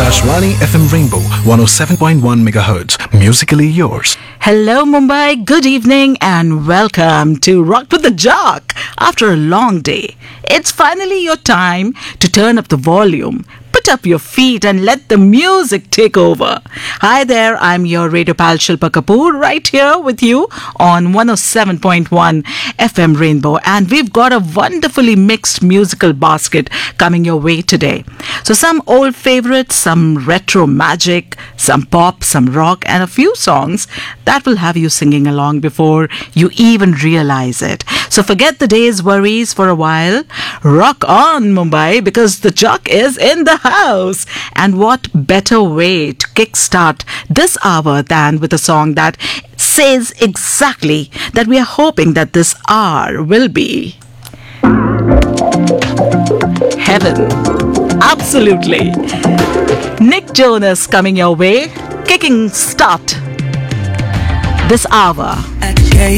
Akashvani FM Rainbow 107.1 MHz. Musically yours. Hello, Mumbai. Good evening and welcome to Rock with the Jock. After a long day, it's finally your time to turn up the volume. Put up your feet and let the music take over. Hi there, I'm your radio pal Shilpa Kapoor right here with you on 107.1 FM Rainbow, and we've got a wonderfully mixed musical basket coming your way today. So some old favorites, some retro magic, some pop, some rock, and a few songs that will have you singing along before you even realize it. So forget the day's worries for a while. Rock on, Mumbai, because the Jock is in the house. And what better way to kickstart this hour than with a song that says exactly that we are hoping that this hour will be heaven. Absolutely. Nick Jonas coming your way, kicking start this hour